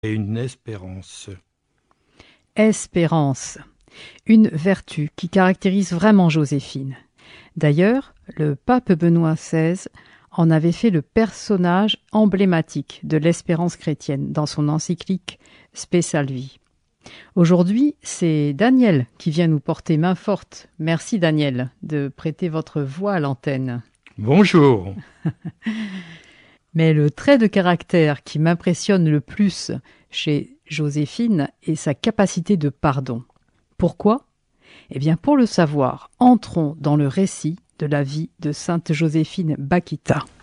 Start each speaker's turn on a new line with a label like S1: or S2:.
S1: et une espérance.
S2: Espérance, une vertu qui caractérise vraiment Joséphine. D'ailleurs, le pape Benoît XVI en avait fait le personnage emblématique de l'espérance chrétienne dans son encyclique Spe Salvi. Aujourd'hui, c'est Daniel qui vient nous porter main forte. Merci Daniel de prêter votre voix à l'antenne.
S1: Bonjour.
S2: Mais le trait de caractère qui m'impressionne le plus chez Joséphine est sa capacité de pardon. Pourquoi ? Eh bien, pour le savoir, entrons dans le récit de la vie de Sainte Joséphine Bakhita.